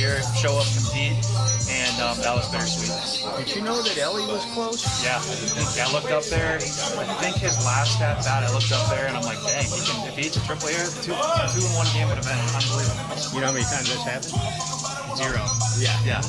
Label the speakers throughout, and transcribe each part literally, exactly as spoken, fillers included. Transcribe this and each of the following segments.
Speaker 1: here, show up, compete, and um, that was bittersweet.
Speaker 2: Did you know that Ellie was close?
Speaker 1: Yeah, yeah, I looked up there. I think his last at bat, I looked up there, and I'm like, dang, he can, if he hits a triple here, two, two in one game would have been unbelievable.
Speaker 2: You know how many times that's happened?
Speaker 1: Zero.
Speaker 2: Yeah.
Speaker 1: Yeah.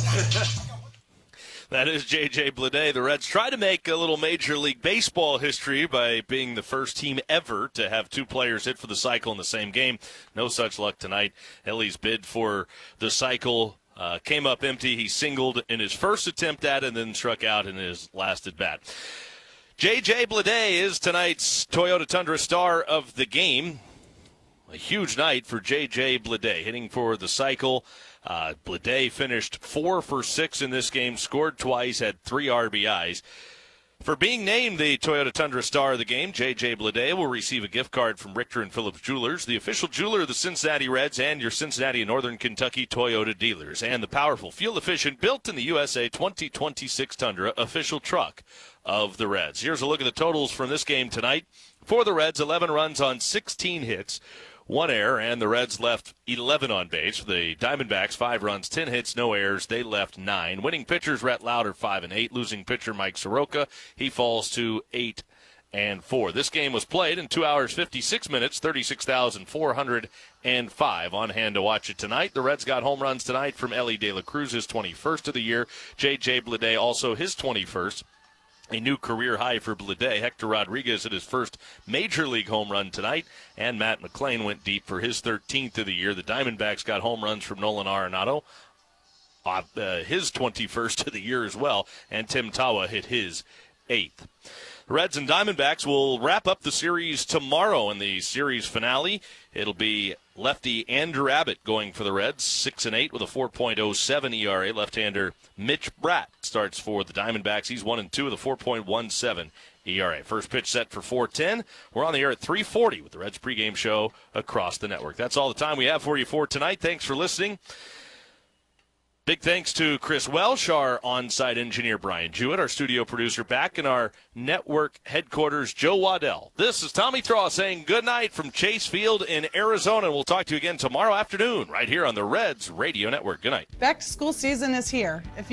Speaker 3: That is J J Bleday. The Reds try to make a little Major League Baseball history by being the first team ever to have two players hit for the cycle in the same game. No such luck tonight. Ellie's bid for the cycle uh, came up empty. He singled in his first attempt at it and then struck out in his last at bat. J J Bleday is tonight's Toyota Tundra star of the game. A huge night for J J Bleday, hitting for the cycle. Uh, Bleday finished four for six in this game, scored twice, had three R B Is. For being named the Toyota Tundra star of the game, J J Bleday will receive a gift card from Richter and Phillips Jewelers, the official jeweler of the Cincinnati Reds and your Cincinnati and Northern Kentucky Toyota dealers, and the powerful, fuel-efficient, built in the U S A twenty twenty-six Tundra official truck of the Reds. Here's a look at the totals from this game tonight. For the Reds, eleven runs on sixteen hits. One error, and the Reds left eleven on base. For the Diamondbacks, five runs, ten hits, no errors. They left nine. Winning pitchers, Rhett Lauder, five and eight. Losing pitcher, Mike Soroka, he falls to eight and four. This game was played in two hours, fifty-six minutes, thirty-six thousand four hundred five on hand to watch it tonight. The Reds got home runs tonight from Ellie De La Cruz, his twenty-first of the year. J J Bleday also his twenty-first. A new career high for Bleday. Hector Rodriguez hit his first Major League home run tonight, and Matt McLain went deep for his thirteenth of the year. The Diamondbacks got home runs from Nolan Arenado, uh, his twenty-first of the year as well, and Tim Tawa hit his eighth. The Reds and Diamondbacks will wrap up the series tomorrow in the series finale. It'll be lefty Andrew Abbott going for the Reds, six and eight with a four point oh seven E R A. Left-hander Mitch Bratt starts for the Diamondbacks. He's one and two with a four point one seven E R A. First pitch set for four ten. We're on the air at three forty with the Reds pregame show across the network. That's all the time we have for you for tonight. Thanks for listening. Big thanks to Chris Welsh, our on-site engineer Brian Jewett, our studio producer back in our network headquarters, Joe Waddell. This is Tommy Thraw saying good night from Chase Field in Arizona, and we'll talk to you again tomorrow afternoon right here on the Reds Radio Network. Good night.
Speaker 4: Back to school season is here. If